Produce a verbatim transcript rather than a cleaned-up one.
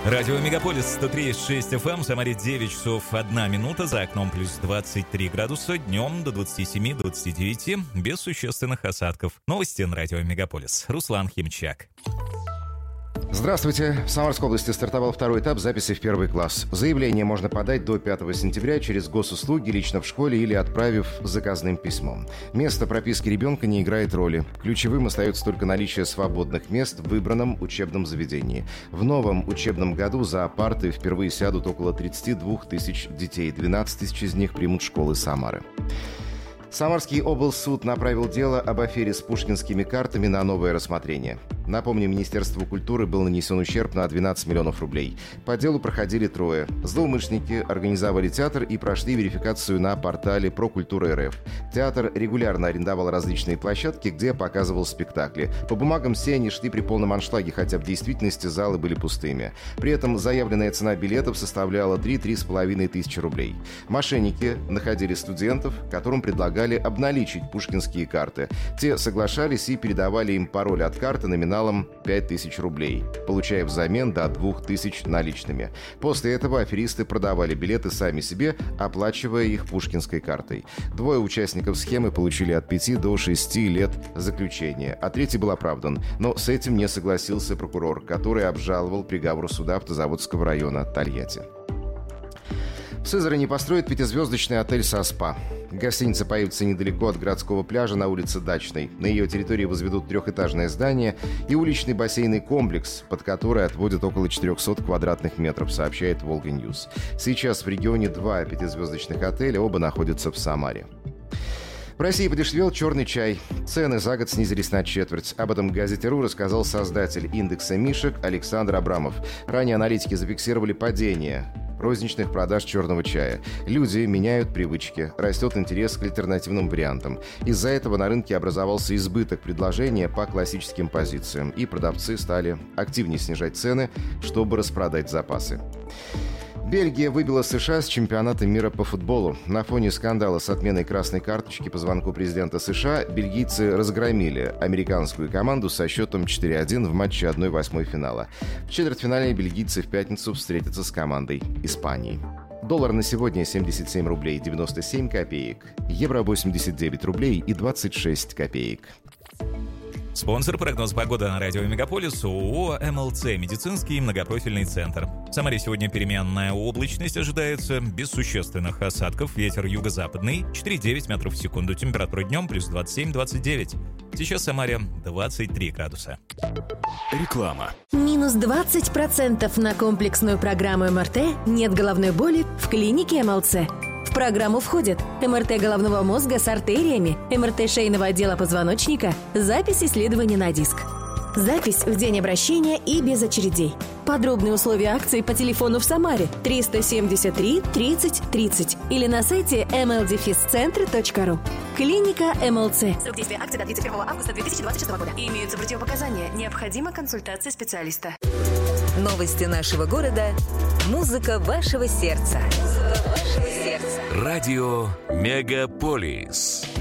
Радио Мегаполис сто три и шесть эф эм, Самаре девять часов одна минута, за окном плюс двадцать три градуса, днем до двадцати семи - двадцати девяти, без существенных осадков. Новости на Радио Мегаполис. Руслан Химчак. Здравствуйте. В Самарской области стартовал второй этап записи в первый класс. Заявление можно подать до пятого сентября через госуслуги, лично в школе или отправив заказным письмом. Место прописки ребенка не играет роли. Ключевым остается только наличие свободных мест в выбранном учебном заведении. В новом учебном году за парты впервые сядут около тридцати двух тысяч детей. двенадцать тысяч из них примут школы Самары. Самарский облсуд направил дело об афере с пушкинскими картами на новое рассмотрение. Напомню, Министерству культуры был нанесен ущерб на двенадцать миллионов рублей. По делу проходили трое. Злоумышленники организовали театр и прошли верификацию на портале Прокультура.РФ. Театр регулярно арендовал различные площадки, где показывал спектакли. По бумагам все они шли при полном аншлаге, хотя в действительности залы были пустыми. При этом заявленная цена билетов составляла три - три с половиной тысячи рублей. Мошенники находили студентов, которым предлагали обналичить пушкинские карты. Те соглашались и передавали им пароль от карты номиналом пять тысяч рублей, получая взамен до двух тысяч наличными. После этого аферисты продавали билеты сами себе, оплачивая их пушкинской картой. Двое участников схемы получили от пяти до шести лет заключения, а третий был оправдан. Но с этим не согласился прокурор, который обжаловал приговор суда Автозаводского района Тольятти. В Сызрани построят пятизвездочный отель со спа. Гостиница появится недалеко от городского пляжа на улице Дачной. На ее территории возведут трехэтажное здание и уличный бассейный комплекс, под который отводят около четырехсот квадратных метров, сообщает Волга-Ньюс. Сейчас в регионе два пятизвездочных отеля, оба находятся в Самаре. В России подешевел черный чай. Цены за год снизились на четверть. Об этом Газете.ру рассказал создатель индекса Мишек Александр Абрамов. Ранее аналитики зафиксировали падение розничных продаж черного чая. Люди меняют привычки, растет интерес к альтернативным вариантам. Из-за этого на рынке образовался избыток предложения по классическим позициям, и продавцы стали активнее снижать цены, чтобы распродать запасы. Бельгия выбила США с чемпионата мира по футболу. На фоне скандала с отменой красной карточки по звонку президента США бельгийцы разгромили американскую команду со счетом четыре один в матче одна восьмая финала. В четвертьфинале бельгийцы в пятницу встретятся с командой Испании. Доллар на сегодня семьдесят семь рублей девяносто семь копеек. Евро восемьдесят девять рублей и двадцать шесть копеек. Спонсор прогноз погоды на радио Мегаполис ООО эм эл цэ «Медицинский многопрофильный центр». В Самаре сегодня переменная облачность ожидается, без существенных осадков, ветер юго-западный, четыре - девять метров в секунду, температура днем плюс двадцать семь - двадцать девять. Сейчас в Самаре двадцать три градуса. Реклама. Минус двадцать процентов на комплексную программу эм эр тэ «Нет головной боли» в клинике эм эл цэ. В программу входят эм эр тэ головного мозга с артериями, эм эр тэ шейного отдела позвоночника, запись исследования на диск. Запись в день обращения и без очередей. Подробные условия акции по телефону в Самаре триста семьдесят три тридцать тридцать или на сайте эм эл дефис центр точка ру. Клиника эм эл цэ. Срок действия акции до тридцать первого августа две тысячи двадцать шестого года. Имеются противопоказания. Необходима консультация специалиста. Новости нашего города. Музыка вашего сердца. Музыка вашего сердца. Радио Мегаполис.